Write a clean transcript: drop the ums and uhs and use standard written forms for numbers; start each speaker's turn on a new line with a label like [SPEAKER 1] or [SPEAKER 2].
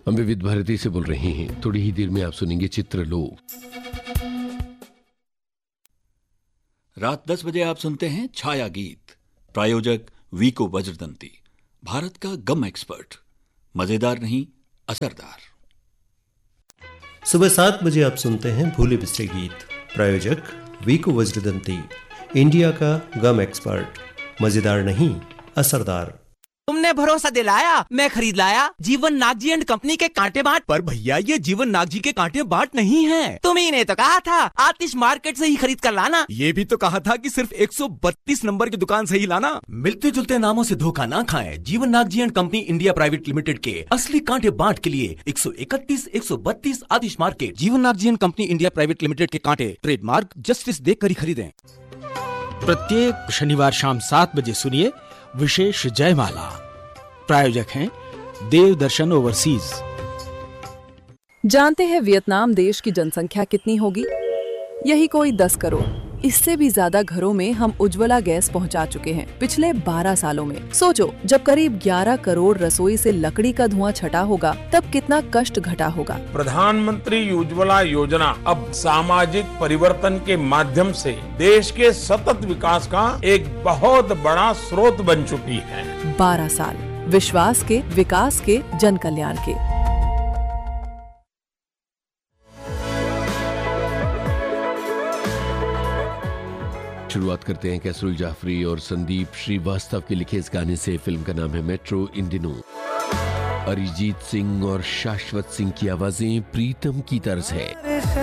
[SPEAKER 1] हम विविध भारती से बोल रहे हैं। थोड़ी ही देर में आप सुनेंगे चित्रलोक।
[SPEAKER 2] रात 10 बजे आप सुनते हैं छाया गीत। प्रायोजक वीको वज्रदंती, भारत का गम एक्सपर्ट। मजेदार नहीं, असरदार।
[SPEAKER 3] सुबह 7 बजे आप सुनते हैं भूले बिसरे गीत। प्रायोजक वीको वज्रदंती, इंडिया का गम एक्सपर्ट। मजेदार नहीं, असरदार।
[SPEAKER 4] तुमने भरोसा दिलाया, मैं खरीद लाया जीवन नागजी एंड कंपनी के कांटे बाट।
[SPEAKER 5] पर भैया ये जीवन नागजी के कांटे बाट नहीं है।
[SPEAKER 4] तुम्ही ने तो कहा था आतिश मार्केट से ही खरीद कर लाना।
[SPEAKER 5] ये भी तो कहा था कि सिर्फ 132 नंबर की दुकान से ही लाना। मिलते जुलते नामों से धोखा ना खाएं। जीवन Nagji and company India private limited के असली कांटे बाट के लिए 131, 132 आतिश मार्केट। जीवन Nagji and company India private limited के कांटे ट्रेडमार्क जस्टिस देख कर ही खरीदें।
[SPEAKER 6] प्रत्येक शनिवार शाम 7 बजे सुनिए विशेष जयमाला। प्रायोजक हैं देव दर्शन ओवरसीज।
[SPEAKER 7] जानते हैं वियतनाम देश की जनसंख्या कितनी होगी? यही कोई 10 करोड़। इससे भी ज्यादा घरों में हम उज्ज्वला गैस पहुंचा चुके हैं पिछले 12 सालों में। सोचो, जब करीब 11 करोड़ रसोई से लकड़ी का धुआं छटा होगा तब कितना कष्ट घटा होगा।
[SPEAKER 8] प्रधानमंत्री उज्ज्वला योजना अब सामाजिक परिवर्तन के माध्यम से देश के सतत विकास का एक बहुत बड़ा स्रोत बन चुकी है।
[SPEAKER 7] 12 साल विश्वास के, विकास के, जन कल्याण के।
[SPEAKER 1] शुरुआत करते हैं कैसरुल जाफरी और संदीप श्रीवास्तव के लिखे इस गाने से। फिल्म का नाम है मेट्रो इन दिनों। अरिजीत सिंह और शाश्वत सिंह की आवाजें प्रीतम की तर्ज है।